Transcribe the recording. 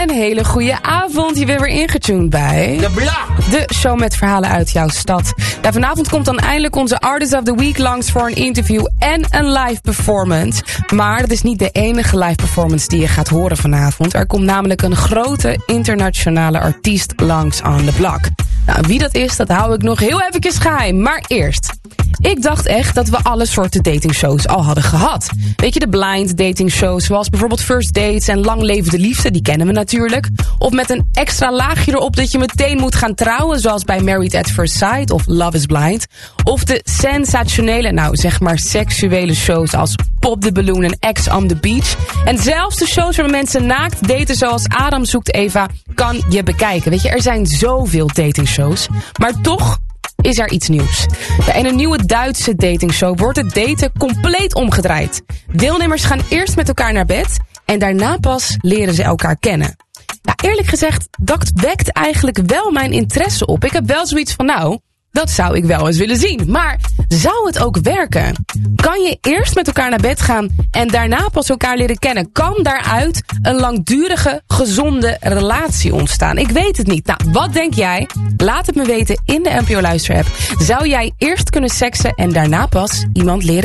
Een hele goede avond. Je bent weer ingetuned bij De Blok. de show met verhalen uit jouw stad. Ja, vanavond komt dan eindelijk onze Artist of the Week langs voor een interview en een live performance. Maar dat is niet de enige live performance die je gaat horen vanavond. Er komt namelijk een grote internationale artiest langs on the block. Nou, wie dat is, dat hou ik nog heel eventjes geheim. Maar eerst, ik dacht echt dat we alle soorten datingshows al hadden gehad. Weet je, de blind datingshows zoals bijvoorbeeld First Dates en Lang Leven de Liefde, die kennen we natuurlijk. Of met een extra laagje erop dat je meteen moet gaan trouwen, zoals bij Married at First Sight of Love is Blind. Of de sensationele, nou zeg maar seksuele shows als Pop the Balloon en Ex on the Beach. En zelfs de shows waar mensen naakt daten zoals Adam zoekt Eva kan je bekijken. Weet je, er zijn zoveel datingshows, maar toch is er iets nieuws. Ja, in een nieuwe Duitse datingshow wordt het daten compleet omgedraaid. Deelnemers gaan eerst met elkaar naar bed en daarna pas leren ze elkaar kennen. Ja, eerlijk gezegd, dat wekt eigenlijk wel mijn interesse op. Ik heb wel zoiets van, nou, dat zou ik wel eens willen zien. Maar zou het ook werken? Kan je eerst met elkaar naar bed gaan en daarna pas elkaar leren kennen? Kan daaruit een langdurige, gezonde relatie ontstaan? Ik weet het niet. Nou, wat denk jij? Laat het me weten in de NPO Luister-app. Zou jij eerst kunnen seksen en daarna pas iemand leren